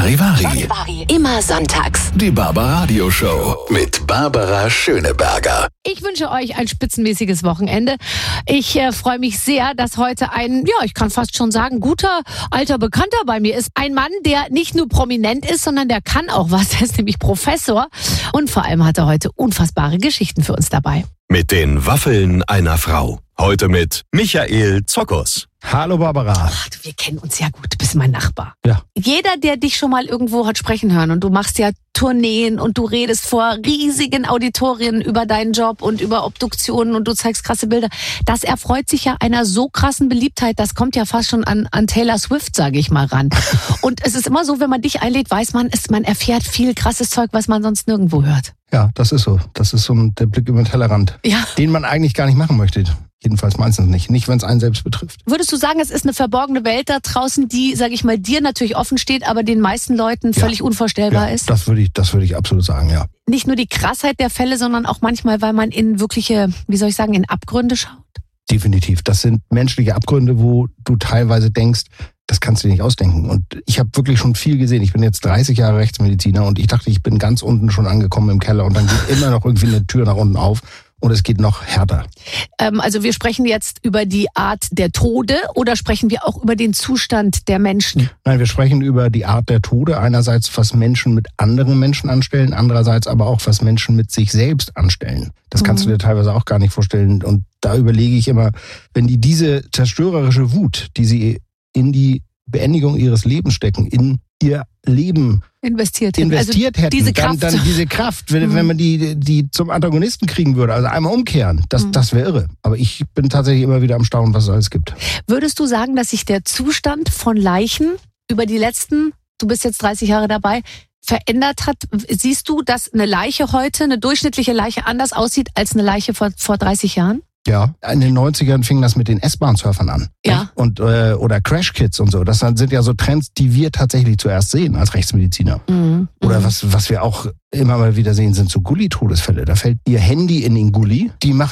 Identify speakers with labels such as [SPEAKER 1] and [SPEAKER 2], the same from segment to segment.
[SPEAKER 1] Charivari.
[SPEAKER 2] Immer sonntags.
[SPEAKER 1] Die Barbaradio Show mit Barbara Schöneberger.
[SPEAKER 3] Ich wünsche euch ein spitzenmäßiges Wochenende. Ich freue mich sehr, dass heute ein, ich kann fast schon sagen, guter alter Bekannter bei mir ist. Ein Mann, der nicht nur prominent ist, sondern der kann auch was. Er ist nämlich Professor. Und vor allem hat er heute unfassbare Geschichten für uns dabei.
[SPEAKER 4] Mit den Waffeln einer Frau. Heute mit Michael Zokos.
[SPEAKER 5] Hallo Barbara.
[SPEAKER 3] Ach, wir kennen uns ja gut, du bist mein Nachbar.
[SPEAKER 5] Ja.
[SPEAKER 3] Jeder, der dich schon mal irgendwo hat sprechen hören und du machst ja Tourneen und du redest vor riesigen Auditorien über deinen Job und über Obduktionen und du zeigst krasse Bilder, das erfreut sich ja einer so krassen Beliebtheit, das kommt ja fast schon an Taylor Swift, sage ich mal, ran. Und es ist immer so, wenn man dich einlädt, weiß man, man erfährt viel krasses Zeug, was man sonst nirgendwo hört.
[SPEAKER 5] Ja, das ist so. Das ist so der Blick über den Tellerrand, den man eigentlich gar nicht machen möchte. Jedenfalls meistens nicht. Nicht, wenn es einen selbst betrifft.
[SPEAKER 3] Würdest du sagen, es ist eine verborgene Welt da draußen, die, sage ich mal, dir natürlich offen steht, aber den meisten Leuten völlig unvorstellbar ist?
[SPEAKER 5] Das würde ich absolut sagen, ja.
[SPEAKER 3] Nicht nur die Krassheit der Fälle, sondern auch manchmal, weil man in wirkliche, in Abgründe schaut?
[SPEAKER 5] Definitiv. Das sind menschliche Abgründe, wo du teilweise denkst, das kannst du dir nicht ausdenken. Und ich habe wirklich schon viel gesehen. Ich bin jetzt 30 Jahre Rechtsmediziner und ich dachte, ich bin ganz unten schon angekommen im Keller und dann geht immer noch irgendwie eine Tür nach unten auf. Und es geht noch härter.
[SPEAKER 3] Also wir sprechen jetzt über die Art der Tode oder sprechen wir auch über den Zustand der Menschen?
[SPEAKER 5] Nein, wir sprechen über die Art der Tode. Einerseits, was Menschen mit anderen Menschen anstellen, andererseits aber auch, was Menschen mit sich selbst anstellen. Das kannst du dir teilweise auch gar nicht vorstellen. Und da überlege ich immer, wenn die diese zerstörerische Wut, die sie in die Beendigung ihres Lebens stecken, in ihr Leben investiert hätten,
[SPEAKER 3] diese Kraft.
[SPEAKER 5] Dann diese Kraft, wenn man die zum Antagonisten kriegen würde, also einmal umkehren, das wäre irre. Aber ich bin tatsächlich immer wieder am Staunen, was es alles gibt.
[SPEAKER 3] Würdest du sagen, dass sich der Zustand von Leichen über die letzten, du bist jetzt 30 Jahre dabei, verändert hat? Siehst du, dass eine Leiche heute, eine durchschnittliche Leiche anders aussieht als eine Leiche vor 30 Jahren?
[SPEAKER 5] Ja, in den 90ern fing das mit den S-Bahn-Surfern an.
[SPEAKER 3] Ja.
[SPEAKER 5] Und, oder Crash-Kits und so. Das sind ja so Trends, die wir tatsächlich zuerst sehen als Rechtsmediziner. Oder was wir auch immer mal wieder sehen, sind so Gully-Todesfälle. Da fällt ihr Handy in den Gully.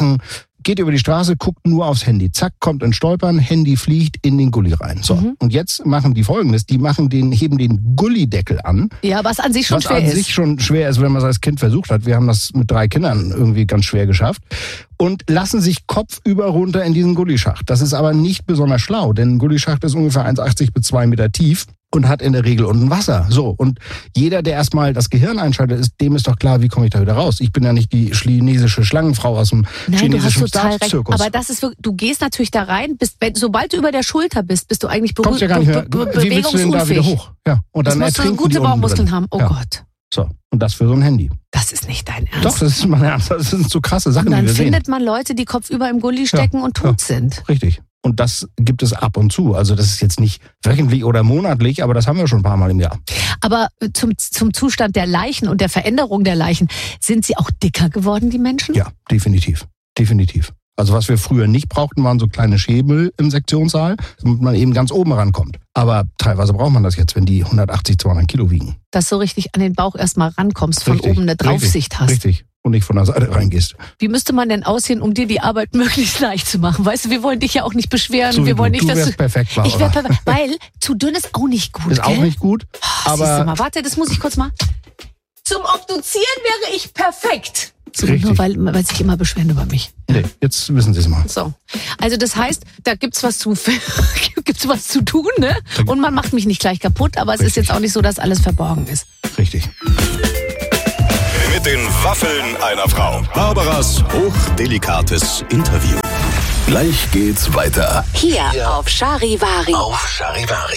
[SPEAKER 5] Geht über die Straße, guckt nur aufs Handy. Zack, kommt ein Stolpern, Handy fliegt in den Gully rein. So. Und jetzt machen die Folgendes, heben den Gullydeckel an.
[SPEAKER 3] Ja, was an sich schon schwer ist.
[SPEAKER 5] Was an sich schon schwer ist, wenn man es als Kind versucht hat. Wir haben das mit 3 Kindern irgendwie ganz schwer geschafft. Und lassen sich kopfüber runter in diesen Gullischacht. Das ist aber nicht besonders schlau, denn ein Gullischacht ist ungefähr 1,80 bis 2 Meter tief und hat in der Regel unten Wasser. So, und jeder, der erstmal das Gehirn einschaltet, dem ist doch klar, wie komme ich da wieder raus? Ich bin ja nicht die chinesische Schlangenfrau aus dem chinesischen Staatszirkus.
[SPEAKER 3] Aber das ist wirklich, du gehst natürlich da rein, sobald du über der Schulter bist du eigentlich
[SPEAKER 5] kommst ja gar nicht mehr, wie willst du denn da wieder hoch? Ja, und dann
[SPEAKER 3] musst du gute Bauchmuskeln haben. Oh Gott.
[SPEAKER 5] So, und das für so ein Handy.
[SPEAKER 3] Das ist nicht dein Ernst.
[SPEAKER 5] Doch, das ist mein Ernst. Das sind so krasse Sachen, die wir sehen.
[SPEAKER 3] Dann findet man Leute, die kopfüber im Gully stecken und tot sind.
[SPEAKER 5] Richtig. Und das gibt es ab und zu. Also das ist jetzt nicht wöchentlich oder monatlich, aber das haben wir schon ein paar Mal im Jahr.
[SPEAKER 3] Aber zum Zustand der Leichen und der Veränderung der Leichen, sind sie auch dicker geworden, die Menschen?
[SPEAKER 5] Ja, definitiv. Definitiv. Also was wir früher nicht brauchten, waren so kleine Schäbel im Sektionssaal, damit man eben ganz oben rankommt. Aber teilweise braucht man das jetzt, wenn die 180, 200 Kilo wiegen.
[SPEAKER 3] Dass du richtig an den Bauch erstmal rankommst, von oben eine Draufsicht hast.
[SPEAKER 5] Richtig. Und nicht von der Seite reingehst.
[SPEAKER 3] Wie müsste man denn aussehen, um dir die Arbeit möglichst leicht zu machen? Weißt du, wir wollen dich ja auch nicht beschweren.
[SPEAKER 5] So
[SPEAKER 3] wir wollen nicht,
[SPEAKER 5] du wärst perfekt, Barbara.
[SPEAKER 3] Ich wäre perfekt, weil zu dünn ist auch nicht gut.
[SPEAKER 5] Ist auch nicht gut. Aber
[SPEAKER 3] siehst du mal, warte, das muss ich kurz mal. Zum Obduzieren wäre ich perfekt. So, nur weil sich immer beschweren über mich.
[SPEAKER 5] Nee, jetzt wissen Sie es mal.
[SPEAKER 3] So. Also das heißt, da gibt's was zu tun, ne? Und man macht mich nicht gleich kaputt, aber es ist jetzt auch nicht so, dass alles verborgen ist.
[SPEAKER 5] Richtig.
[SPEAKER 4] Mit den Waffeln einer Frau. Barbaras hochdelikates Interview.
[SPEAKER 1] Gleich geht's weiter.
[SPEAKER 2] Hier auf Charivari.